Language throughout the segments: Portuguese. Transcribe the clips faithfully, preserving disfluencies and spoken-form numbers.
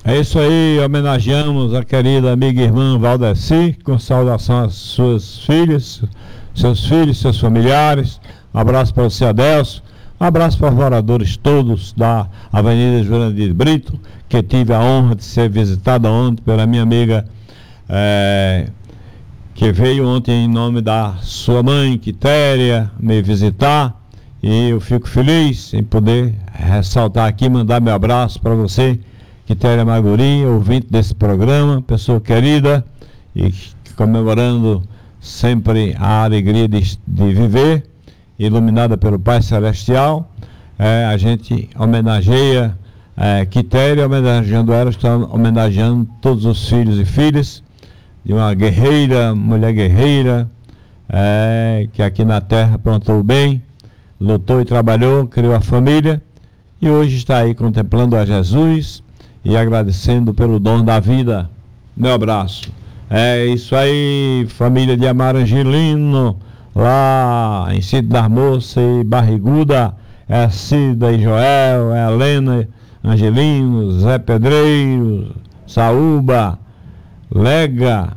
É isso aí, homenageamos a querida amiga e irmã Valdeci, com saudação às suas filhas, seus filhos, seus familiares. Um abraço para você, Adelso. Um abraço para os moradores todos da Avenida Jurandir Brito, que tive a honra de ser visitada ontem pela minha amiga, é, que veio ontem em nome da sua mãe, Quitéria, me visitar. E eu fico feliz em poder ressaltar aqui, mandar meu abraço para você, Quitéria Maguri, ouvinte desse programa, pessoa querida, e comemorando sempre a alegria de, de viver, iluminada pelo Pai Celestial. É, a gente homenageia é, Quitéria, homenageando ela, está homenageando todos os filhos e filhas de uma guerreira, mulher guerreira, é, que aqui na terra plantou o bem, lutou e trabalhou, criou a família, e hoje está aí contemplando a Jesus e agradecendo pelo dom da vida. Meu abraço. É isso aí, família de Amarangelino, lá em Cida das Moças e Barriguda. É a Cida e Joel, é a Helena, Angelino, Zé Pedreiro, Saúba, Lega,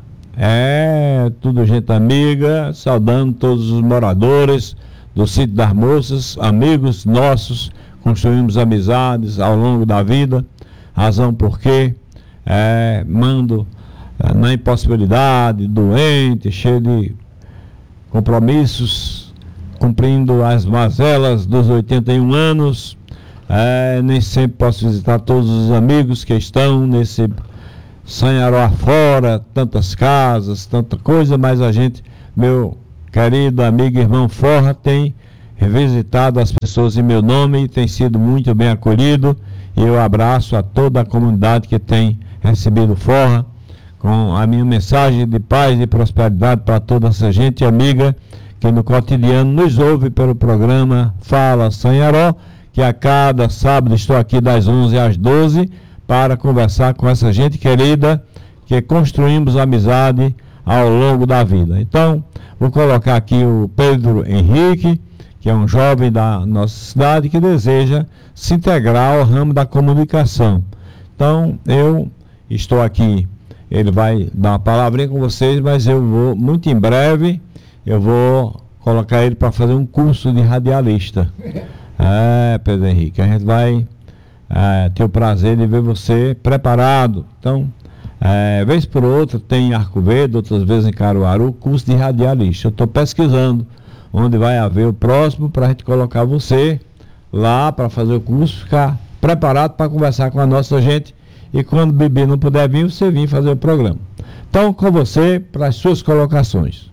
é tudo gente amiga, saudando todos os moradores do Sítio das Moças, amigos nossos, construímos amizades ao longo da vida, razão porque é, mando é, na impossibilidade, doente, cheio de compromissos, cumprindo as mazelas dos oitenta e um anos, é, nem sempre posso visitar todos os amigos que estão nesse Sanharó afora, tantas casas, tanta coisa, mas a gente, meu querido amigo e irmão Forra, tem revisitado as pessoas em meu nome e tem sido muito bem acolhido. E eu abraço a toda a comunidade que tem recebido Forra, com a minha mensagem de paz e prosperidade para toda essa gente amiga que no cotidiano nos ouve pelo programa Fala Sanharó, que a cada sábado estou aqui das onze às doze para conversar com essa gente querida que construímos amizade ao longo da vida. Então, vou colocar aqui o Pedro Henrique, que é um jovem da nossa cidade que deseja se integrar ao ramo da comunicação. Então, eu estou aqui, ele vai dar uma palavrinha com vocês, mas eu vou, muito em breve, eu vou colocar ele para fazer um curso de radialista. É, Pedro Henrique, a gente vai é, ter o prazer de ver você preparado. Então, é, vez por outra, tem em Arco Verde, outras vezes em Caruaru, curso de radialista. Eu estou pesquisando onde vai haver o próximo para a gente colocar você lá para fazer o curso, ficar preparado para conversar com a nossa gente, e quando o bebê não puder vir, você vir fazer o programa. Então, com você, para as suas colocações.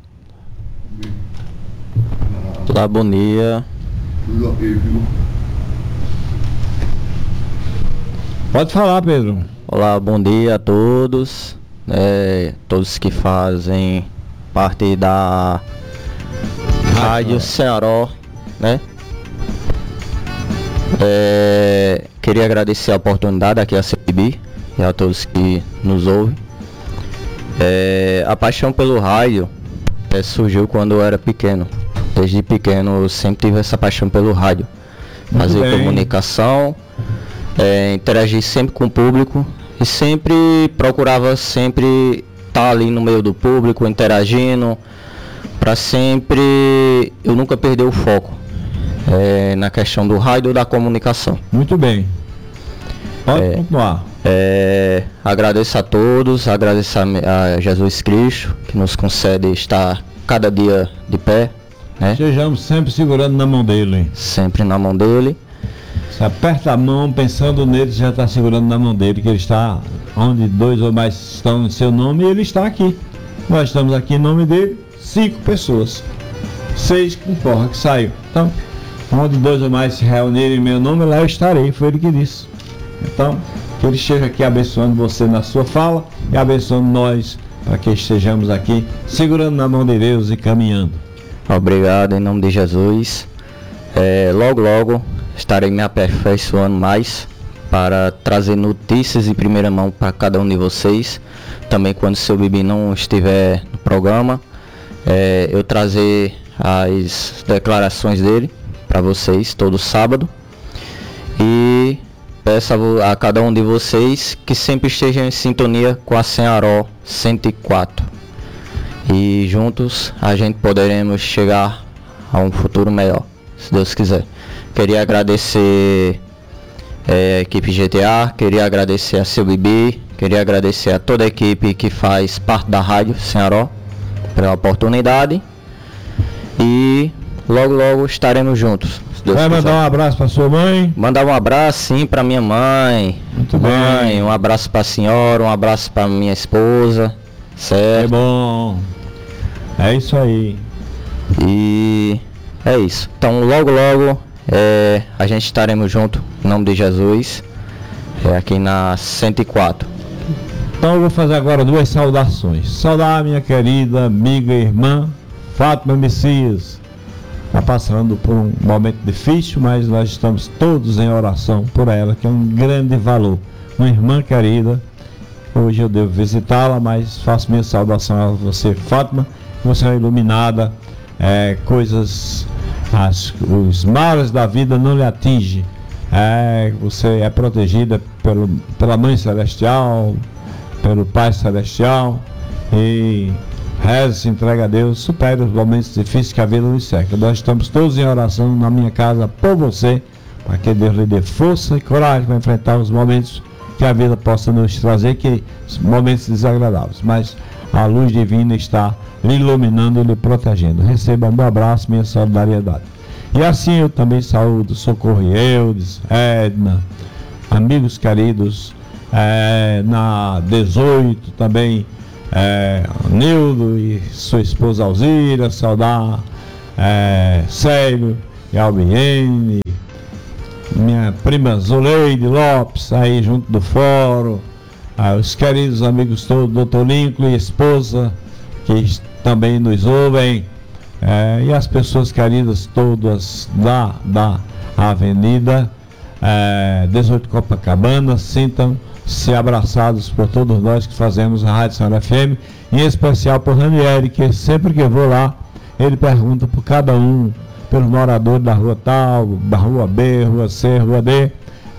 Olá, bom dia. Pode falar, Pedro. Olá, bom dia a todos, é, todos que fazem parte da Rádio Sanharó, né? É, queria agradecer a oportunidade aqui a C B e a todos que nos ouvem. É, a paixão pelo rádio é, surgiu quando eu era pequeno. Desde pequeno eu sempre tive essa paixão pelo rádio. Fazer comunicação, é, interagir sempre com o público e sempre procurava sempre estar ali no meio do público, interagindo, para sempre eu nunca perder o foco é, na questão do rádio ou da comunicação. Muito bem. Pode é, continuar. É, agradeço a todos, agradeço a, a Jesus Cristo, que nos concede estar cada dia de pé. Né? Sejamos sempre segurando na mão dele. Sempre na mão dele. Você aperta a mão pensando nele, já está segurando na mão dele, que ele está onde dois ou mais estão em seu nome, e ele está aqui. Nós estamos aqui em nome dele, cinco pessoas. Seis com porra que saiu. Então, onde dois ou mais se reunirem em meu nome, lá eu estarei, foi ele que disse. Então, que ele esteja aqui abençoando você na sua fala e abençoando nós, para que estejamos aqui segurando na mão de Deus e caminhando. Obrigado, em nome de Jesus. É, logo, logo estarei me aperfeiçoando mais para trazer notícias em primeira mão para cada um de vocês. Também quando o seu Bibi não estiver no programa, é, eu trazer as declarações dele para vocês todo sábado. E peço a, vo- a cada um de vocês que sempre estejam em sintonia com a Senharó cento e quatro. E juntos a gente poderemos chegar a um futuro melhor, se Deus quiser. Queria agradecer é, a equipe G T A, queria agradecer a seu Bibi, queria agradecer a toda a equipe que faz parte da rádio Senharó pela oportunidade. E logo logo estaremos juntos. Deus Vai quiser. Mandar um abraço para sua mãe? Mandar um abraço sim para minha mãe. Muito mãe, bem. Um abraço para a senhora, um abraço para minha esposa. Certo? É bom. É isso aí. E é isso. Então logo logo é, a gente estaremos juntos em nome de Jesus. É, aqui na cento e quatro. Então eu vou fazer agora duas saudações. Saudar a minha querida amiga e irmã Fátima Messias. Está passando por um momento difícil, mas nós estamos todos em oração por ela, que é um grande valor. Uma irmã querida. Hoje eu devo visitá-la, mas faço minha saudação a você, Fátima. Você é iluminada, é, coisas, as, os males da vida não lhe atingem. É, você é protegida pelo, pela Mãe Celestial, pelo Pai Celestial, e reza, se entrega a Deus, supera os momentos difíceis que a vida nos cerca. Nós estamos todos em oração na minha casa por você, para que Deus lhe dê força e coragem para enfrentar os momentos que a vida possa nos trazer, que momentos desagradáveis, mas a luz divina está lhe iluminando e lhe protegendo. Receba meu abraço, minha solidariedade. E assim eu também saúdo Socorro Eudes, Edna, amigos queridos, é, na dezoito também, é, Nildo e sua esposa Alzira, saudar é, Célio e Albiene, minha prima Zoleide Lopes, aí junto do fórum, ah, os queridos amigos todos, doutor Lincoln e esposa, que também nos ouvem, é, e as pessoas queridas todas da, da Avenida é, dezoito Copacabana, sintam-se abraçados por todos nós que fazemos a Rádio Senhora F M, em especial por Ranieri, que sempre que eu vou lá, ele pergunta por cada um, pelos moradores da rua tal, da rua B, rua C, rua D,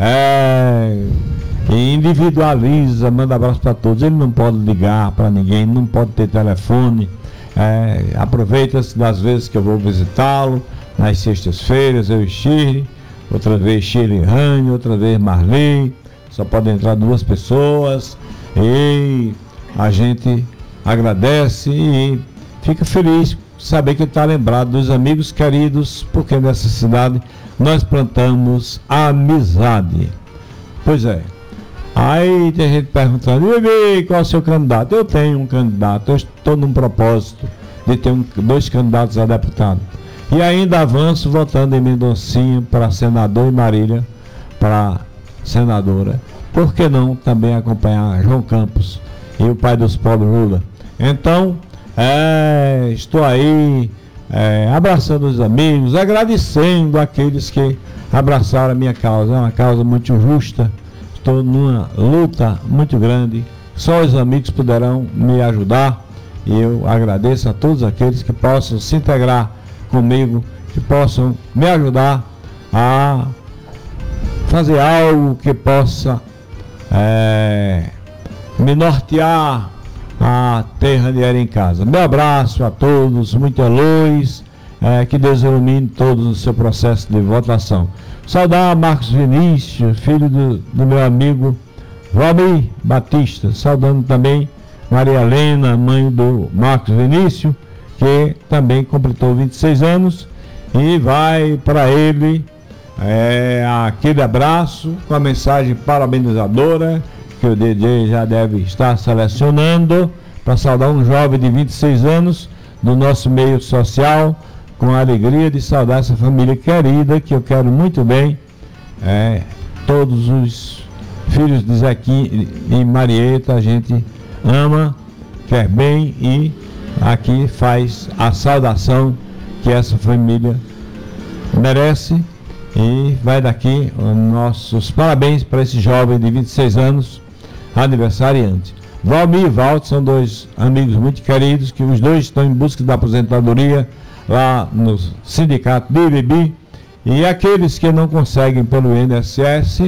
é, e individualiza, manda abraço para todos. Ele não pode ligar para ninguém, não pode ter telefone, é, aproveita-se das vezes que eu vou visitá-lo, nas sextas-feiras, eu e Shirley, outra vez Shirley e Rani, outra vez Marli, só podem entrar duas pessoas, e a gente agradece e fica feliz saber que está lembrado dos amigos queridos, porque nessa cidade nós plantamos a amizade. Pois é. Aí tem gente perguntando, e qual é o seu candidato? Eu tenho um candidato, eu estou num propósito de ter um, dois candidatos a deputado. E ainda avanço votando em Mendoncinha para senador e Marília para senadora. Por que não também acompanhar João Campos e o pai dos pobres Lula? Então, é, estou aí é, abraçando os amigos, agradecendo aqueles que abraçaram a minha causa. É uma causa muito justa. Estou numa luta muito grande, só os amigos poderão me ajudar, e eu agradeço a todos aqueles que possam se integrar comigo, que possam me ajudar a fazer algo que possa é, me nortear a ter Ranieri em casa. Meu abraço a todos, muita luz, é, que Deus ilumine todos no seu processo de votação. Saudar Marcos Vinícius, filho do, do meu amigo Valmir Batista. Saudando também Maria Helena, mãe do Marcos Vinícius, que também completou vinte e seis anos. E vai para ele é, aquele abraço com a mensagem parabenizadora, que o D J já deve estar selecionando, para saudar um jovem de vinte e seis anos do nosso meio social, com a alegria de saudar essa família querida, que eu quero muito bem, é, todos os filhos de Zequim e Marieta, a gente ama, quer bem, e aqui faz a saudação que essa família merece, e vai daqui os nossos parabéns para esse jovem de vinte e seis anos, aniversariante. Valmir e Valdo são dois amigos muito queridos, que os dois estão em busca da aposentadoria lá no sindicato do I B B, e aqueles que não conseguem pelo I N S S,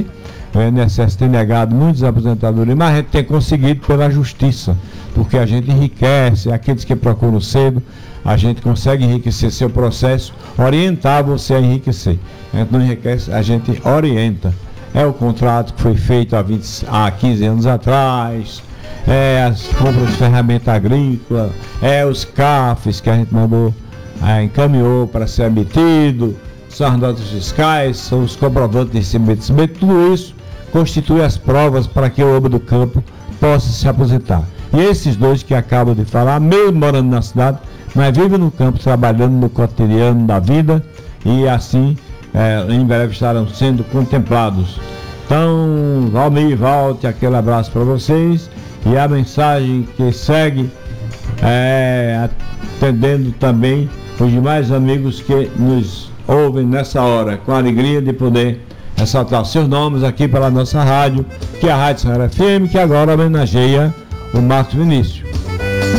o I N S S tem negado muitas aposentadorias, mas a gente tem conseguido pela justiça, porque a gente enriquece, aqueles que procuram cedo, a gente consegue enriquecer seu processo, orientar você a enriquecer. A gente não enriquece, a gente orienta. É o contrato que foi feito há, vinte, há quinze anos atrás, é as compras de ferramenta agrícola, é os C A Fs que a gente mandou, é, encaminhou para ser emitido, são as notas fiscais, são os comprovantes de recebimento, tudo isso constitui as provas para que o homem do campo possa se aposentar. E esses dois que acabo de falar, mesmo morando na cidade, mas vivem no campo, trabalhando no cotidiano da vida, e assim é, em breve estarão sendo contemplados. Então, Valmir, volte, aquele abraço para vocês, e a mensagem que segue, é, atendendo também os demais amigos que nos ouvem nessa hora, com a alegria de poder ressaltar seus nomes aqui pela nossa rádio, que é a Rádio Serra F M, que agora homenageia o Marcos Vinícius.